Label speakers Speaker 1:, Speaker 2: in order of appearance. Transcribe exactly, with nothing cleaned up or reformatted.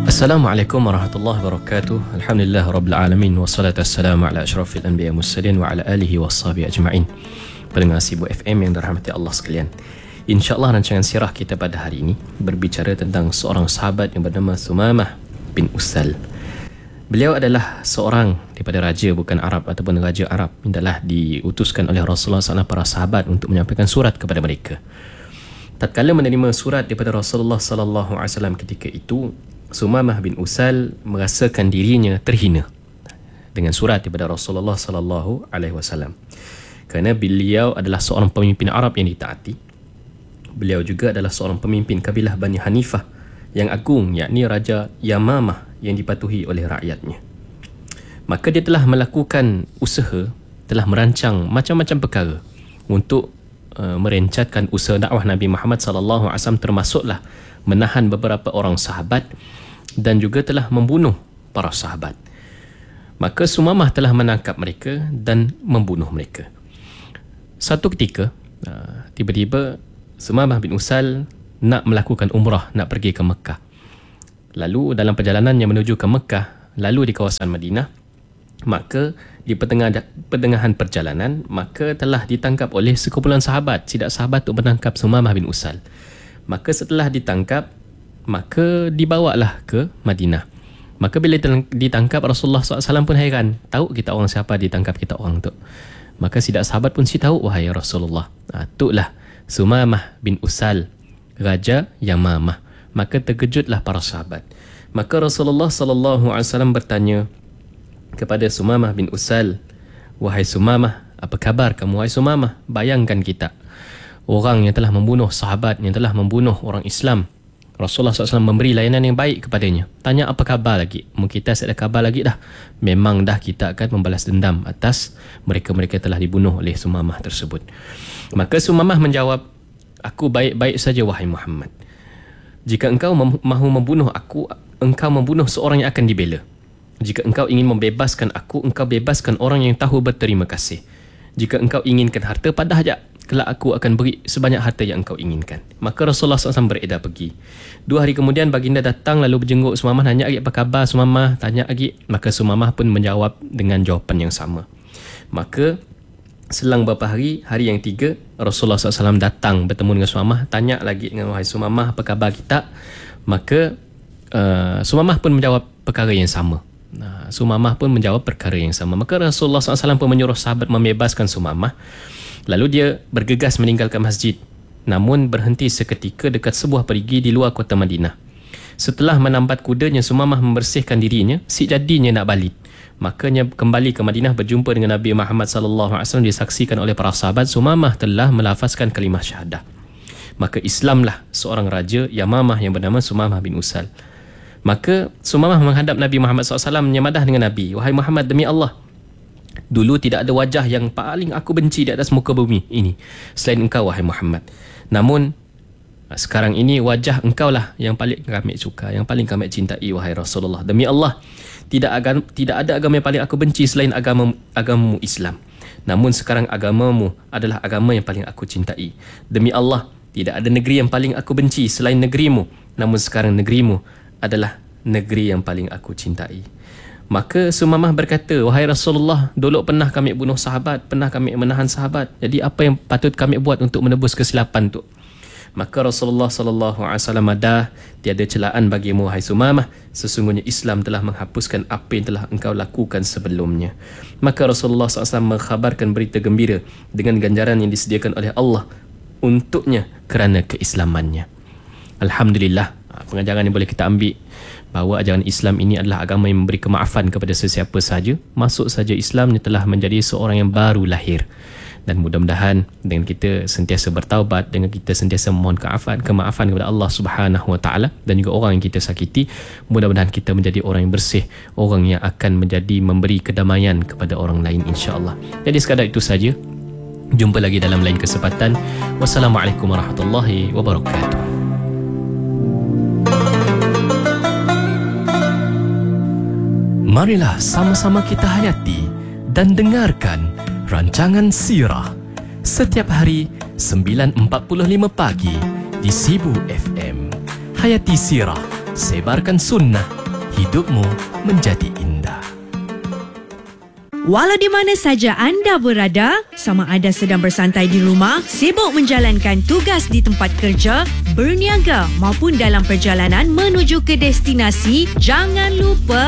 Speaker 1: Assalamualaikum warahmatullahi wabarakatuh. Alhamdulillah rabbil alamin wassalatu wassalamu ala asyrafil anbiya mursalin wa ala alihi washabihi ajma'in. Pendengar Sibu F M yang dirahmati Allah sekalian, InsyaAllah rancangan sirah kita pada hari ini berbicara tentang seorang sahabat yang bernama Sumamah bin Usal. Beliau adalah seorang daripada raja, bukan Arab ataupun raja Arab, yang telah diutuskan oleh Rasulullah sallallahu alaihi wasallam para sahabat untuk menyampaikan surat kepada mereka. Tatkala menerima surat daripada Rasulullah sallallahu alaihi wasallam ketika itu, Sumamah bin Usal merasakan dirinya terhina dengan surat daripada Rasulullah sallallahu alaihi wasallam. Kerana beliau adalah seorang pemimpin Arab yang ditaati. Beliau juga adalah seorang pemimpin kabilah Bani Hanifah yang agung, yakni Raja Yamamah yang dipatuhi oleh rakyatnya. Maka dia telah melakukan usaha, telah merancang macam-macam perkara untuk uh, merencatkan usaha dakwah Nabi Muhammad sallallahu alaihi wasallam, termasuklah menahan beberapa orang sahabat dan juga telah membunuh para sahabat. Maka Sumamah telah menangkap mereka dan membunuh mereka. Satu ketika, tiba-tiba Sumamah bin Usal nak melakukan umrah, nak pergi ke Mekah. Lalu dalam perjalanannya menuju ke Mekah, lalu di kawasan Madinah, maka di pertengah, pertengahan perjalanan, maka telah ditangkap oleh sekumpulan sahabat. Tidak sahabat untuk menangkap Sumamah bin Usal. Maka setelah ditangkap, maka dibawalah ke Madinah. Maka bila ditangkap, Rasulullah sallallahu alaihi wasallam pun hairan. Tahu kita orang siapa ditangkap kita orang tu? Maka sidak sahabat pun si tahu, wahai Rasulullah. Ha, itulah Sumamah bin Usal, Raja Yamamah. Maka terkejutlah para sahabat. Maka Rasulullah sallallahu alaihi wasallam bertanya kepada Sumamah bin Usal, wahai Sumamah, apa kabar kamu wahai Sumamah? Bayangkan kita, orang yang telah membunuh sahabat, yang telah membunuh orang Islam. Rasulullah sallallahu alaihi wasallam memberi layanan yang baik kepadanya. Tanya apa khabar lagi? Mungkin kita ada khabar lagi dah. Memang dah kita akan membalas dendam atas mereka-mereka telah dibunuh oleh Sumamah tersebut. Maka Sumamah menjawab, aku baik-baik saja wahai Muhammad. Jika engkau mahu membunuh aku, engkau membunuh seorang yang akan dibela. Jika engkau ingin membebaskan aku, engkau bebaskan orang yang tahu berterima kasih. Jika engkau inginkan harta, padah ajak, kelak aku akan beri sebanyak harta yang engkau inginkan. Maka Rasulullah sallallahu alaihi wasallam beredar pergi. Dua hari kemudian baginda datang lalu berjenguk Sumamah, tanya lagi apa khabar Sumamah, tanya lagi. Maka Sumamah pun menjawab dengan jawapan yang sama. Maka selang beberapa hari, hari yang tiga, Rasulullah sallallahu alaihi wasallam datang bertemu dengan Sumamah, tanya lagi dengan, wahai Sumamah, apa khabar kita? Maka uh, Sumamah pun menjawab perkara yang sama. Nah, Sumamah pun menjawab perkara yang sama. Maka Rasulullah sallallahu alaihi wasallam pun menyuruh sahabat membebaskan Sumamah. Lalu dia bergegas meninggalkan masjid, namun berhenti seketika dekat sebuah perigi di luar kota Madinah. Setelah menambat kudanya, Sumamah membersihkan dirinya, si jadinya nak balik. Makanya kembali ke Madinah berjumpa dengan Nabi Muhammad sallallahu alaihi wasallam, disaksikan oleh para sahabat Sumamah telah melafazkan kalimah syahadah. Maka Islamlah seorang raja Yamamah yang bernama Sumamah bin Usal. Maka Sumamah menghadap Nabi Muhammad sallallahu alaihi wasallam, menyamadah dengan Nabi, wahai Muhammad, demi Allah, dulu tidak ada wajah yang paling aku benci di atas muka bumi ini selain engkau wahai Muhammad. Namun sekarang ini wajah engkau lah yang paling kami suka, yang paling kami cintai wahai Rasulullah. Demi Allah, tidak agama, tidak ada agama yang paling aku benci selain agama agamamu Islam. Namun sekarang agamamu adalah agama yang paling aku cintai. Demi Allah, tidak ada negeri yang paling aku benci selain negerimu. Namun sekarang negerimu adalah negeri yang paling aku cintai. Maka Sumamah berkata, wahai Rasulullah, dulu pernah kami bunuh sahabat, pernah kami menahan sahabat. Jadi apa yang patut kami buat untuk menebus kesilapan tu? Maka Rasulullah sallallahu alaihi wasallam ada, tiada celaan bagimu wahai Sumamah, sesungguhnya Islam telah menghapuskan apa yang telah engkau lakukan sebelumnya. Maka Rasulullah sallallahu alaihi wasallam mengkhabarkan berita gembira dengan ganjaran yang disediakan oleh Allah untuknya kerana keislamannya. Alhamdulillah, pengajaran yang boleh kita ambil bahawa ajaran Islam ini adalah agama yang memberi kemaafan kepada sesiapa sahaja. Masuk saja Islamnya telah menjadi seorang yang baru lahir. Dan mudah-mudahan dengan kita sentiasa bertaubat, dengan kita sentiasa memohon kemaafan, kemaafan kepada Allah Subhanahu Wa Taala dan juga orang yang kita sakiti, mudah-mudahan kita menjadi orang yang bersih, orang yang akan menjadi memberi kedamaian kepada orang lain, insya-Allah. Jadi sekadar itu saja. Jumpa lagi dalam lain kesempatan. Wassalamualaikum warahmatullahi wabarakatuh. Marilah sama-sama kita hayati dan dengarkan rancangan Sirah setiap hari sembilan empat puluh lima pagi di Sibu F M. Hayati Sirah, sebarkan sunnah
Speaker 2: hidupmu menjadi indah.
Speaker 3: Walau di mana saja anda berada, sama ada sedang bersantai di rumah, sibuk menjalankan tugas di tempat kerja, berniaga maupun dalam perjalanan menuju ke destinasi, jangan lupa